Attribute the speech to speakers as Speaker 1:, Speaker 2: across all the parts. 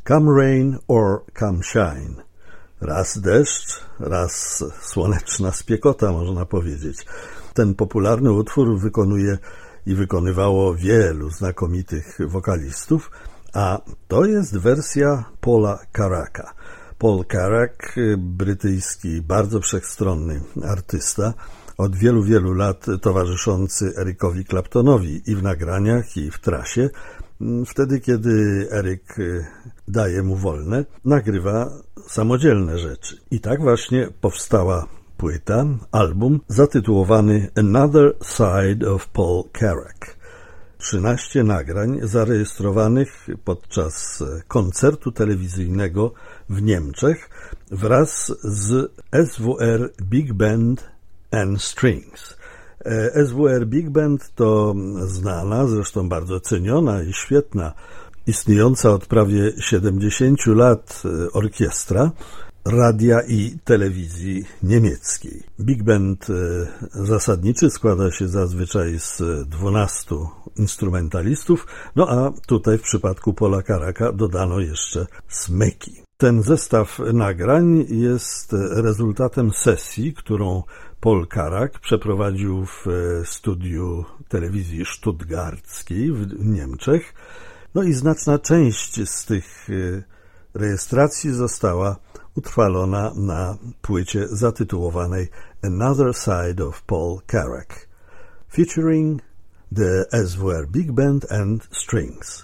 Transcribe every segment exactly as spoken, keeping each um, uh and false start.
Speaker 1: Come rain or come shine. Raz deszcz, raz słoneczna spiekota, można powiedzieć. Ten popularny utwór wykonuje i wykonywało wielu znakomitych wokalistów, a to jest wersja Paula Carracka. Paul Carrack, brytyjski, bardzo wszechstronny artysta, od wielu, wielu lat towarzyszący Ericowi Claptonowi i w nagraniach, i w trasie. Wtedy, kiedy Eric daje mu wolne, nagrywa samodzielne rzeczy. I tak właśnie powstała płyta, album zatytułowany Another Side of Paul Carrack. trzynaście nagrań zarejestrowanych podczas koncertu telewizyjnego w Niemczech wraz z S W R Big Band and Strings. S W R Big Band to znana, zresztą bardzo ceniona i świetna, istniejąca od prawie siedemdziesięciu lat orkiestra radia i telewizji niemieckiej. Big Band zasadniczy składa się zazwyczaj z dwunastu instrumentalistów, no a tutaj w przypadku Paula Carracka dodano jeszcze smyki. Ten zestaw nagrań jest rezultatem sesji, którą Paul Carrack przeprowadził w studiu telewizji stuttgarckiej w Niemczech. No i znaczna część z tych rejestracji została utrwalona na płycie zatytułowanej Another Side of Paul Carrack, featuring the S W R Big Band and Strings.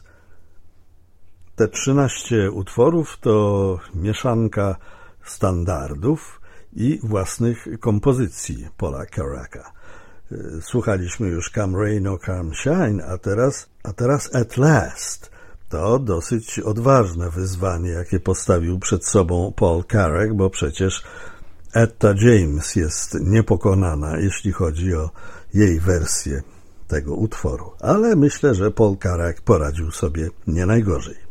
Speaker 1: Te trzynaście utworów to mieszanka standardów i własnych kompozycji Paula Carracka. Słuchaliśmy już Come Rain or Come Shine, a teraz, a teraz At Last. To dosyć odważne wyzwanie, jakie postawił przed sobą Paul Carrack, bo przecież Etta James jest niepokonana, jeśli chodzi o jej wersję tego utworu. Ale myślę, że Paul Carrack poradził sobie nie najgorzej.